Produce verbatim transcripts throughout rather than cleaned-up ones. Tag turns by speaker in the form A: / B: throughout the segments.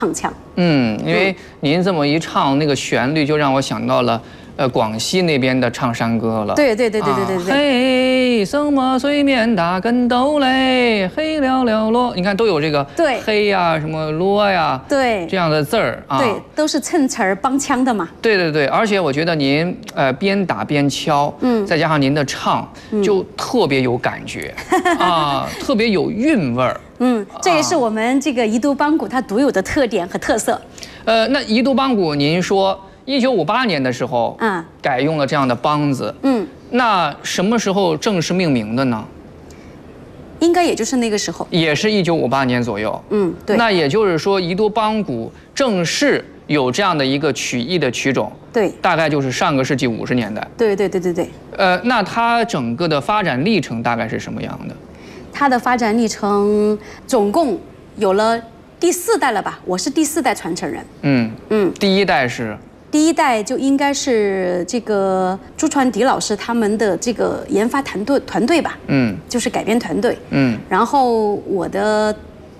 A: 唱腔。
B: 嗯，因为您这么一唱，那个旋律就让我想到了。 呃，广西那边的唱山歌了。
A: 对对对对对对对。
B: 嘿，什么水面打跟斗嘞，嘿了了落，你看都有这个
A: 对
B: 嘿呀，什么落呀，
A: 对
B: 这样的字儿啊。
A: 对，都是衬词儿帮腔的嘛。
B: 对对对，而且我觉得您呃边打边敲，嗯，再加上您的唱，就特别有感觉啊，特别有韵味儿。
A: 嗯，这也是我们这个宜都邦鼓它独有的特点和特色。
B: 呃，那宜都邦鼓，您说。 一九五八年的时候，嗯，改用了这样的梆子，嗯，那什么时候正式命名的呢？
A: 应该也就是那个时候，
B: 也是一九五八年左右，嗯，对。那也就是说，宜都邦鼓正式有这样的一个曲艺的曲种，
A: 对，
B: 大概就是上个世纪五十年代，
A: 对对对对对。
B: 呃，那它整个的发展历程大概是什么样的？
A: 它的发展历程总共有了第四代了吧？我是第四代传承人，嗯嗯，
B: 第一代是。
A: 第一代就应该是这个朱传迪老师他们的这个研发团队团队吧，嗯，就是改编团队，嗯，然后我的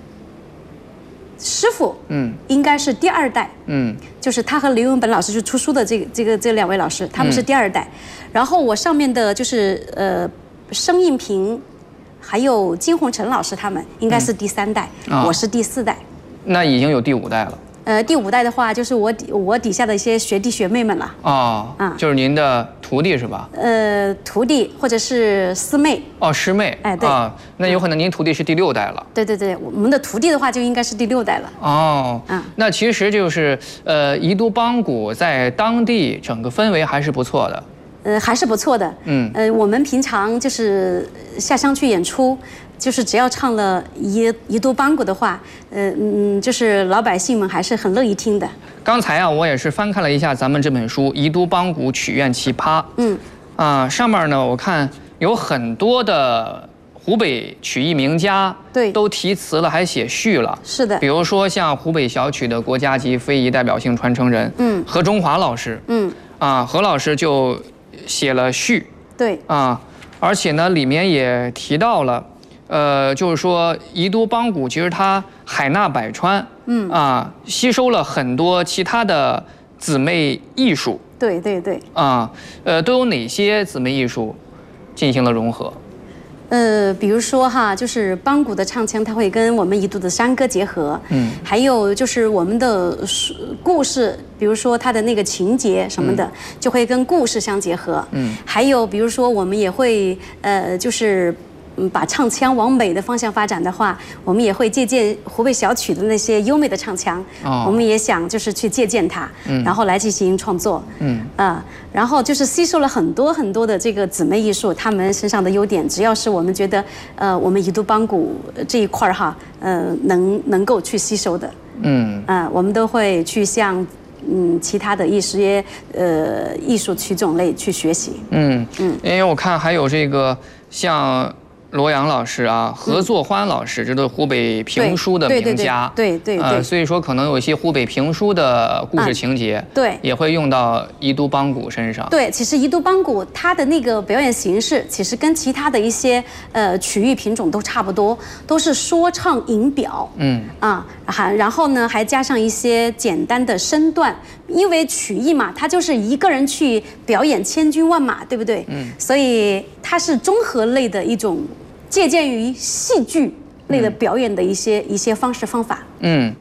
A: 师傅，嗯，应该是第二代，嗯，就是他和刘永本老师就出书的这个这个这两位老师，他们是第二代，嗯、然后我上面的就是呃申应平，还有金宏成老师他们应该是第三代，嗯哦、我是第四代，
B: 那已经有第五代了。
A: 呃，第五代的话，就是我底我底下的一些学弟学妹们了。
B: 哦，啊，就是您的徒弟是吧？
A: 呃，徒弟或者是师妹。
B: 哦，师妹。
A: 哎，对啊，
B: 那有可能您徒弟是第六代了。
A: 对对对，我们的徒弟的话就应该是第六代了。
B: 哦，嗯，那其实就是呃，宜都邦鼓在当地整个氛围还是不错的。
A: 呃，还是不错的。嗯，呃，我们平常就是下乡去演出。 就是只要唱了宜宜都邦鼓的话，呃嗯，就是老百姓们还是很乐意听的。
B: 刚才啊，我也是翻看了一下咱们这本书《宜都邦鼓曲苑奇葩》，嗯，啊，上面呢我看有很多的湖北曲艺名家，对，都题词了，还写序了。
A: 是的，
B: 比如说像湖北小曲的国家级非遗代表性传承人，嗯，何中华老师，嗯，啊，何老师就写了序，对，啊，而且呢里面也提到了。 呃，就是说，宜都邦鼓其实它海纳百川，嗯啊，吸收了很多其他的姊妹艺术。
A: 对对对。
B: 啊，呃，都有哪些姊妹艺术进行了融合？
A: 呃，比如说哈，就是邦鼓的唱腔，它会跟我们宜都的山歌结合，嗯，还有就是我们的故事，比如说它的那个情节什么的，嗯、就会跟故事相结合，嗯，还有比如说我们也会呃，就是。 嗯，把唱腔往美的方向发展的话，我们也会借鉴湖北小曲的那些优美的唱腔。哦，我们也想就是去借鉴它，嗯，然后来进行创作。嗯，啊、呃，然后就是吸收了很多很多的这个姊妹艺术，她们身上的优点，只要是我们觉得，呃，我们宜都邦鼓这一块儿哈，呃，能能够去吸收的。嗯，啊、呃，我们都会去向嗯其他的一些呃艺术曲种类去学习。嗯
B: 嗯，因为我看还有这个像。 罗阳老师啊，何作欢老师，这都是湖北评书的名家，
A: 对对对，
B: 呃，所以说可能有一些湖北评书的故事情节，对，也会用到宜都邦鼓身上。对，
A: 其实宜都邦鼓它的那个表演形式，其实跟其他的一些呃曲艺品种都差不多，都是说唱吟表，嗯啊，还然后呢还加上一些简单的身段，因为曲艺嘛，它就是一个人去表演千军万马，对不对？嗯，所以它是综合类的一种。 借鉴于戏剧类的表演的一些、嗯、一些方式方法。嗯。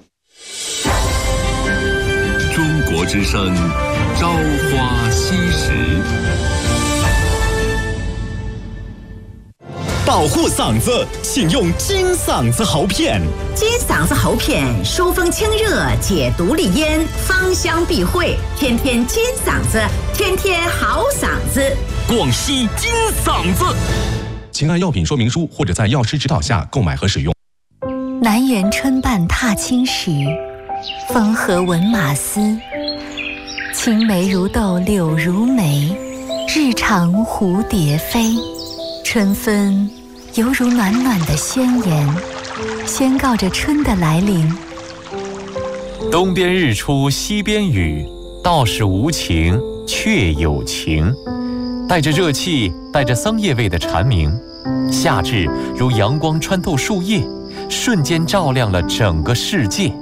C: 中国之声，朝花夕拾。保护嗓子，请用金嗓子喉片。
D: 金嗓子喉片，疏风清热，解毒利咽，芳香避秽，天天金嗓子，天天好嗓子。
C: 广西金嗓子。
E: 请按药品说明书或者在药师指导下购买和使用。
F: 南园春半踏青时，风和闻马嘶。青梅如豆柳如眉，日长蝴蝶飞。春分犹如暖暖的宣言，宣告着春的来临。
G: 东边日出西边雨，道是无晴却有晴。带着热气，带着桑叶味的蝉鸣，夏至如阳光穿透树叶，瞬间照亮了整个世界。